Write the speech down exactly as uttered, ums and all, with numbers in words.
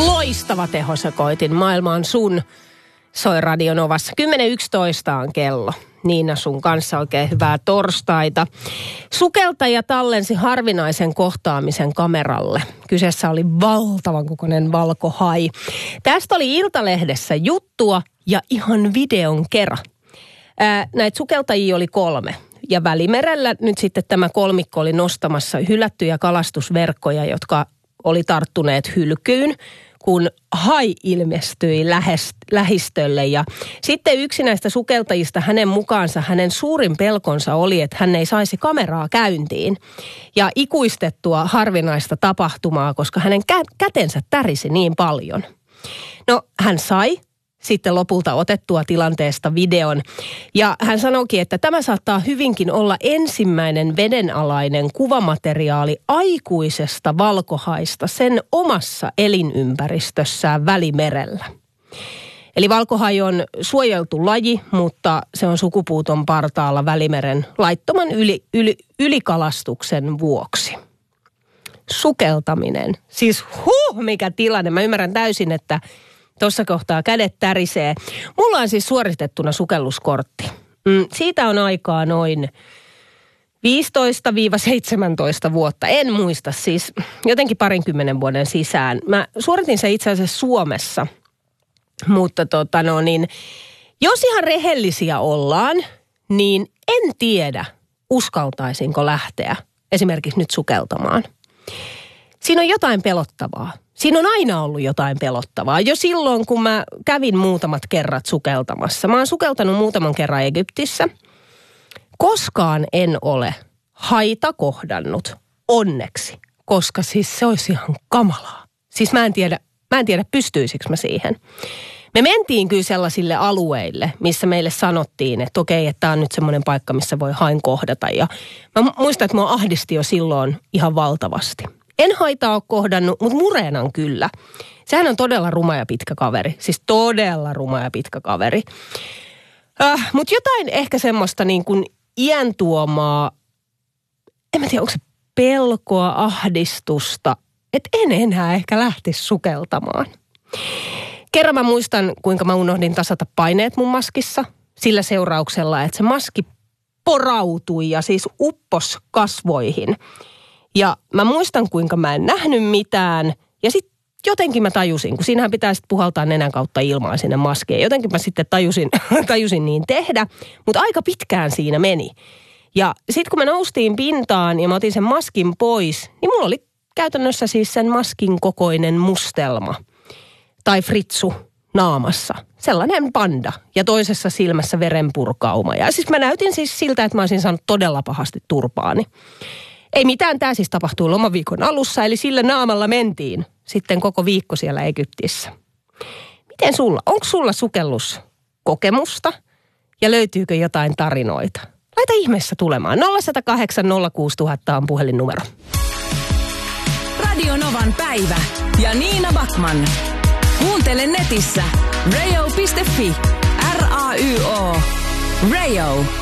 Loistava tehosekoitin. Maailma on sun. Soi Radio Novassa. kymmenen yksitoista on kello. Niina, sun kanssa oikein hyvää torstaita. Sukeltaja tallensi harvinaisen kohtaamisen kameralle. Kyseessä oli valtavan kokoinen valkohai. Tästä oli Iltalehdessä juttua ja ihan videon kera. Ää, näitä sukeltajia oli kolme. Ja Välimerellä nyt sitten tämä kolmikko oli nostamassa hylättyjä kalastusverkkoja, jotka oli tarttuneet hylkyyn, kun hai ilmestyi lähes, lähistölle. Ja sitten yksi näistä sukeltajista, hänen mukaansa, hänen suurin pelkonsa oli, että hän ei saisi kameraa käyntiin. Ja ikuistettua harvinaista tapahtumaa, koska hänen kä- kätensä tärisi niin paljon. No, hän sai sitten lopulta otettua tilanteesta videon. Ja hän sanoikin, että tämä saattaa hyvinkin olla ensimmäinen vedenalainen kuvamateriaali aikuisesta valkohaista sen omassa elinympäristössään Välimerellä. Eli valkohai on suojeltu laji, mutta se on sukupuuton partaalla Välimeren laittoman yli, yli, ylikalastuksen vuoksi. Sukeltaminen. Siis huh, mikä tilanne. Mä ymmärrän täysin, että tuossa kohtaa kädet tärisee. Mulla on siis suoritettuna sukelluskortti. Mm, siitä on aikaa noin viisitoista seitsemäntoista vuotta. En muista, siis jotenkin parinkymmenen vuoden sisään. Mä suoritin se itse asiassa Suomessa. Mutta tota no niin, jos ihan rehellisiä ollaan, niin en tiedä, uskaltaisinko lähteä esimerkiksi nyt sukeltamaan. Siinä on jotain pelottavaa. Siinä on aina ollut jotain pelottavaa. Jo silloin, kun mä kävin muutamat kerrat sukeltamassa. Mä oon sukeltanut muutaman kerran Egyptissä. Koskaan en ole haita kohdannut. Onneksi. Koska siis se olisi ihan kamalaa. Siis mä en tiedä, mä en tiedä pystyisikö mä siihen. Me mentiin kyllä sellaisille alueille, missä meille sanottiin, että okei, että tää on nyt semmoinen paikka, missä voi hain kohdata. Ja mä muistan, että mua ahdisti jo silloin ihan valtavasti. En haitaa ole kohdannut, mutta mureenan kyllä. Sehän on todella ruma ja pitkä kaveri. Siis todella ruma ja pitkä kaveri. Äh, mutta jotain ehkä semmoista niin kuin iän tuomaa, en mä tiedä, onko se pelkoa, ahdistusta, että en enää ehkä lähtisi sukeltamaan. Kerran mä muistan, kuinka mä unohdin tasata paineet mun maskissa sillä seurauksella, että se maski porautui ja siis uppos kasvoihin. Ja mä muistan, kuinka mä en nähnyt mitään. Ja sitten jotenkin mä tajusin, kun siinähän pitää sitten puhaltaa nenän kautta ilmaa sinne maskeen. Jotenkin mä sitten tajusin, tajusin niin tehdä, mutta aika pitkään siinä meni. Ja sitten kun me noustiin pintaan ja mä otin sen maskin pois, niin mulla oli käytännössä siis sen maskin kokoinen mustelma. Tai fritsu naamassa. Sellainen panda. Ja toisessa silmässä verenpurkauma. Ja siis mä näytin siis siltä, että mä olisin saanut todella pahasti turpaani. Ei mitään, tämä siis tapahtui lomaviikon alussa, eli sillä naamalla mentiin sitten koko viikko siellä Egyptissä. Miten sulla? Onko sulla sukelluskokemusta ja löytyykö jotain tarinoita? Laita ihmeessä tulemaan. nolla yksi nolla kahdeksan nolla kuusi nolla nolla nolla on puhelinnumero. Radio Novan päivä ja Niina Backman. Kuuntele netissä radio piste fi. R A Y O. Radio.